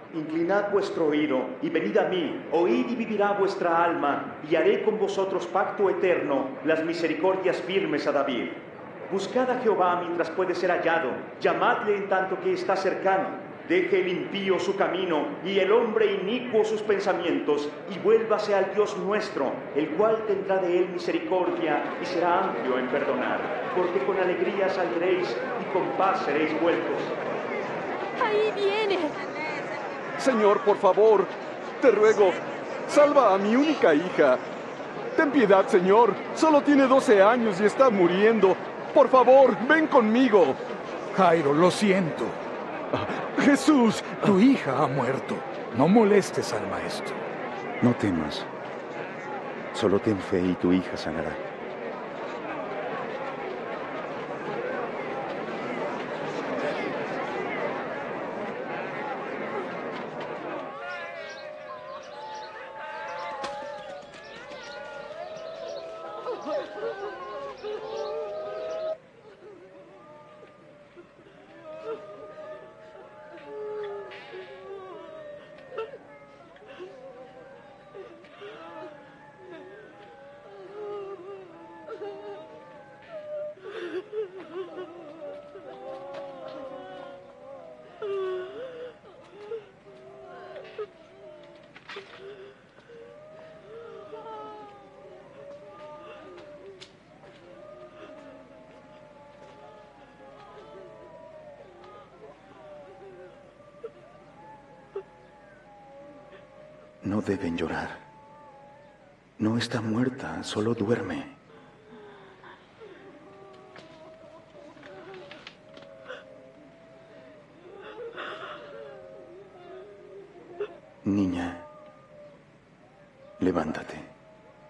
Inclinad vuestro oído y venid a mí, oíd y vivirá vuestra alma, y haré con vosotros pacto eterno, las misericordias firmes a David. Buscad a Jehová mientras puede ser hallado, llamadle en tanto que está cercano. Deje el impío su camino y el hombre inicuo sus pensamientos, y vuélvase al Dios nuestro, el cual tendrá de él misericordia y será amplio en perdonar, porque con alegría saldréis y con paz seréis vueltos. ¡Ahí viene! Señor, por favor, te ruego, salva a mi única hija. Ten piedad, Señor. Solo tiene 12 años y está muriendo. Por favor, ven conmigo. Jairo, lo siento. Jesús, Tu hija ha muerto. No molestes al maestro. No temas. Solo ten fe y tu hija sanará. No deben llorar. No está muerta, solo duerme. Niña, levántate.